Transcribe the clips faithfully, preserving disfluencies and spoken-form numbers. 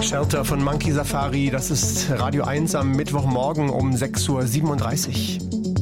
Shelter von Monkey Safari, das ist Radio eins am Mittwochmorgen um sechs Uhr siebenunddreißig.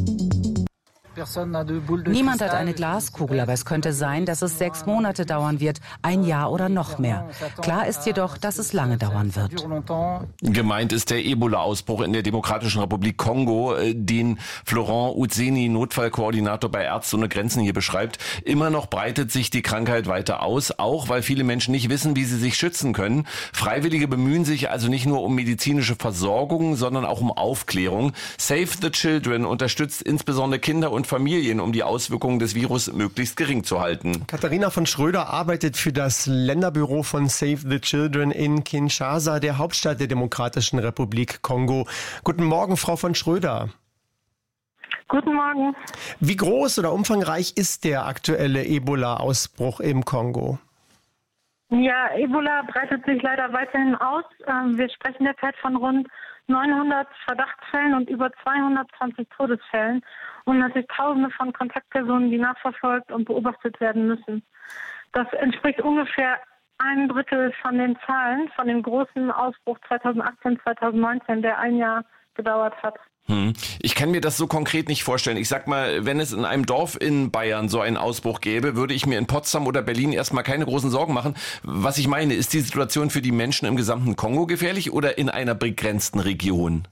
Niemand hat eine Glaskugel, aber es könnte sein, dass es sechs Monate dauern wird, ein Jahr oder noch mehr. Klar ist jedoch, dass es lange dauern wird. Gemeint ist der Ebola-Ausbruch in der Demokratischen Republik Kongo, den Florent Utzeni, Notfallkoordinator bei Ärzte ohne Grenzen, hier beschreibt. Immer noch breitet sich die Krankheit weiter aus, auch weil viele Menschen nicht wissen, wie sie sich schützen können. Freiwillige bemühen sich also nicht nur um medizinische Versorgung, sondern auch um Aufklärung. Save the Children unterstützt insbesondere Kinder und Familien, um die Auswirkungen des Virus möglichst gering zu halten. Katharina von Schröder arbeitet für das Länderbüro von Save the Children in Kinshasa, der Hauptstadt der Demokratischen Republik Kongo. Guten Morgen, Frau von Schröder. Guten Morgen. Wie groß oder umfangreich ist der aktuelle Ebola-Ausbruch im Kongo? Ja, Ebola breitet sich leider weiterhin aus. Wir sprechen derzeit von rund neunhundert Verdachtsfällen und über zweihundertzwanzig Todesfällen und natürlich Tausende von Kontaktpersonen, die nachverfolgt und beobachtet werden müssen. Das entspricht ungefähr ein Drittel von den Zahlen von dem großen Ausbruch zweitausendachtzehn, zweitausendneunzehn, der ein Jahr gedauert hat. Hm. Ich kann mir das so konkret nicht vorstellen. Ich sag mal, wenn es in einem Dorf in Bayern so einen Ausbruch gäbe, würde ich mir in Potsdam oder Berlin erstmal keine großen Sorgen machen. Was ich meine, ist die Situation für die Menschen im gesamten Kongo gefährlich oder in einer begrenzten Region?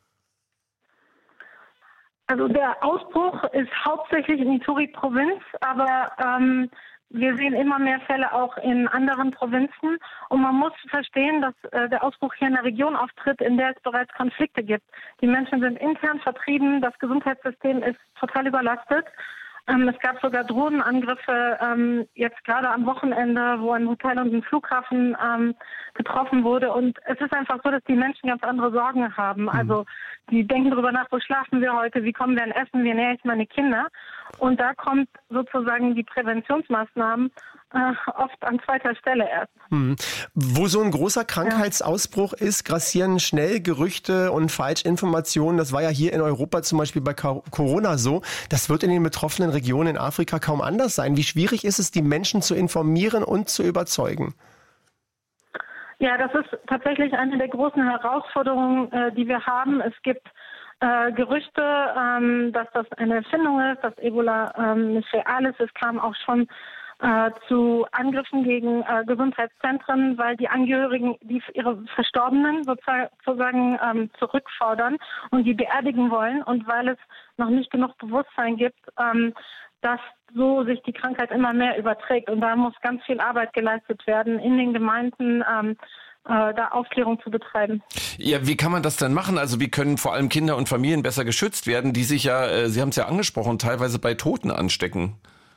Also der Ausbruch ist hauptsächlich in Ituri-Provinz, aber ähm, wir sehen immer mehr Fälle auch in anderen Provinzen. Und man muss verstehen, dass äh, der Ausbruch hier in einer Region auftritt, in der es bereits Konflikte gibt. Die Menschen sind intern vertrieben, das Gesundheitssystem ist total überlastet. Ähm, es gab sogar Drohnenangriffe ähm, jetzt gerade am Wochenende, wo ein Hotel und ein Flughafen ähm, getroffen wurde. Und es ist einfach so, dass die Menschen ganz andere Sorgen haben. Also die denken darüber nach, wo schlafen wir heute, wie kommen wir an Essen, wie ernähre ich meine Kinder. Und da kommt sozusagen die Präventionsmaßnahmen äh, oft an zweiter Stelle erst. Hm. Wo so ein großer Krankheitsausbruch ja. ist, grassieren schnell Gerüchte und Falschinformationen. Das war ja hier in Europa zum Beispiel bei Corona so. Das wird in den betroffenen Regionen in Afrika kaum anders sein. Wie schwierig ist es, die Menschen zu informieren und zu überzeugen? Ja, das ist tatsächlich eine der großen Herausforderungen, äh, die wir haben. Es gibt äh, Gerüchte, ähm, dass das eine Erfindung ist, dass Ebola ähm, nicht real ist. Es kam auch schon äh, zu Angriffen gegen äh, Gesundheitszentren, weil die Angehörigen die ihre Verstorbenen sozusagen ähm, zurückfordern und die beerdigen wollen. Und weil es noch nicht genug Bewusstsein gibt, ähm, dass so sich die Krankheit immer mehr überträgt. Und da muss ganz viel Arbeit geleistet werden in den Gemeinden, ähm, äh, da Aufklärung zu betreiben. Ja, wie kann man das denn machen? Also wie können vor allem Kinder und Familien besser geschützt werden, die sich ja, äh, Sie haben es ja angesprochen, teilweise bei Toten anstecken?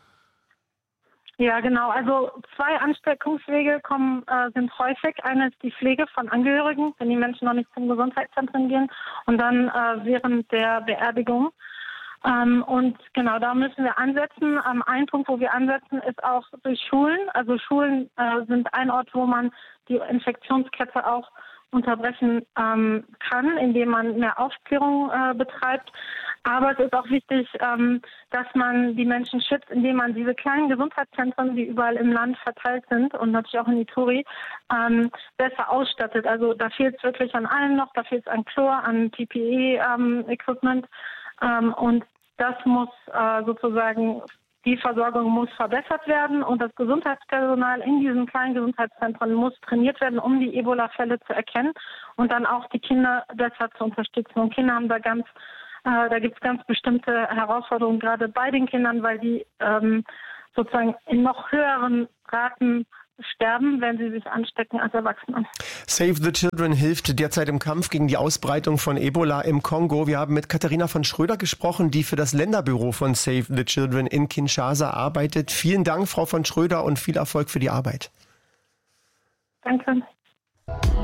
Ja, genau. Also zwei Ansteckungswege kommen, äh, sind häufig. Eine ist die Pflege von Angehörigen, wenn die Menschen noch nicht zum Gesundheitszentrum gehen, und dann äh, während der Beerdigung. Ähm, und genau, da müssen wir ansetzen. Ähm, ein Punkt, wo wir ansetzen, ist auch durch Schulen. Also Schulen äh, sind ein Ort, wo man die Infektionskette auch unterbrechen ähm, kann, indem man mehr Aufklärung äh, betreibt. Aber es ist auch wichtig, ähm, dass man die Menschen schützt, indem man diese kleinen Gesundheitszentren, die überall im Land verteilt sind und natürlich auch in Ituri, ähm, besser ausstattet. Also da fehlt es wirklich an allem noch. Da fehlt es an Chlor, an P P E-Equipment. Ähm, und das muss äh, sozusagen, die Versorgung muss verbessert werden und das Gesundheitspersonal in diesen kleinen Gesundheitszentren muss trainiert werden, um die Ebola-Fälle zu erkennen und dann auch die Kinder besser zu unterstützen. Und Kinder haben da ganz, äh, da gibt es ganz bestimmte Herausforderungen, gerade bei den Kindern, weil die ähm, sozusagen in noch höheren Raten sterben, wenn sie sich anstecken als Erwachsene. Save the Children hilft derzeit im Kampf gegen die Ausbreitung von Ebola im Kongo. Wir haben mit Katharina von Schröder gesprochen, die für das Länderbüro von Save the Children in Kinshasa arbeitet. Vielen Dank, Frau von Schröder, und viel Erfolg für die Arbeit. Danke.